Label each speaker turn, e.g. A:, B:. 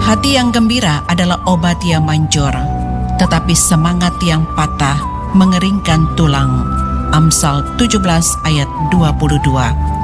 A: Hati yang gembira adalah obat yang manjur, tetapi semangat yang patah mengeringkan tulang. Amsal 17 ayat 22.